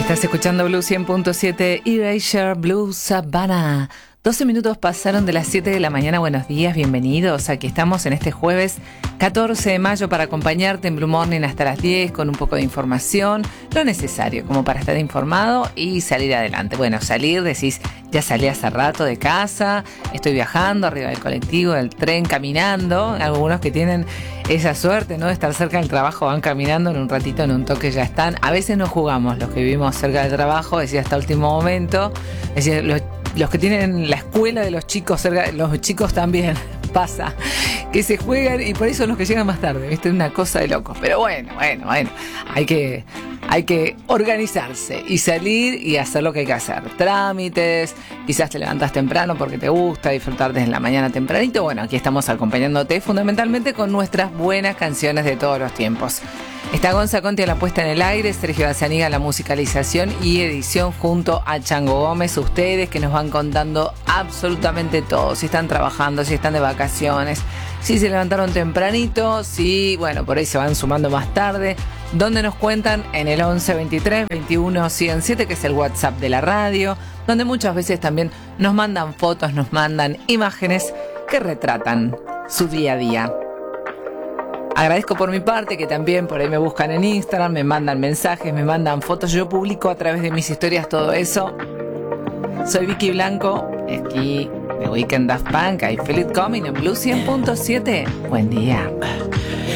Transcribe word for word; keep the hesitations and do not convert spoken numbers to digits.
Estás escuchando Blue cien punto siete, Erasure, Blue Savannah. doce minutos pasaron de las siete de la mañana. Buenos días, bienvenidos. Aquí estamos en este jueves catorce de mayo para acompañarte en Blue Morning hasta las diez con un poco de información, lo necesario como para estar informado y salir adelante. Bueno, salir, decís, ya salí hace rato de casa, estoy viajando arriba del colectivo, del tren, caminando. Algunos que tienen esa suerte, ¿no?, de estar cerca del trabajo van caminando, en un ratito, en un toque ya están. A veces no jugamos los que vivimos cerca del trabajo, decía hasta último momento, decía los Los que tienen la escuela de los chicos cerca, los chicos también pasa que se juegan y por eso son los que llegan más tarde, ¿viste? Una cosa de locos. Pero bueno, bueno, bueno, hay que, hay que organizarse y salir y hacer lo que hay que hacer. Trámites, quizás te levantas temprano porque te gusta disfrutar desde la mañana tempranito. Bueno, aquí estamos acompañándote fundamentalmente con nuestras buenas canciones de todos los tiempos. Está Gonza Conti a la puesta en el aire, Sergio Gazzaniga a la musicalización y edición junto a Chango Gómez. Ustedes que nos van contando absolutamente todo, si están trabajando, si están de vacaciones, si se levantaron tempranito, si, bueno, por ahí se van sumando más tarde. Donde nos cuentan en el once veintitrés veintiuno cien siete, que es el WhatsApp de la radio, donde muchas veces también nos mandan fotos, nos mandan imágenes que retratan su día a día. Agradezco por mi parte que también por ahí me buscan en Instagram, me mandan mensajes, me mandan fotos. Yo publico a través de mis historias todo eso. Soy Vicky Blanco, aquí de Weekend Daft Punk. I Feel It Coming en Blue cien punto siete. Buen día.